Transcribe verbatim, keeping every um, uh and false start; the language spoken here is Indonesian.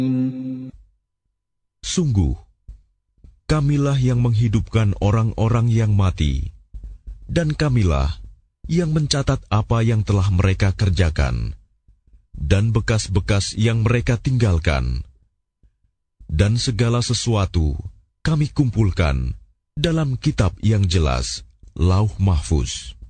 Sungguh, Kamilah yang menghidupkan orang-orang yang mati, dan Kamilah yang mencatat apa yang telah mereka kerjakan, dan bekas-bekas yang mereka tinggalkan. Dan segala sesuatu kami kumpulkan dalam kitab yang jelas, Lauh Mahfuz.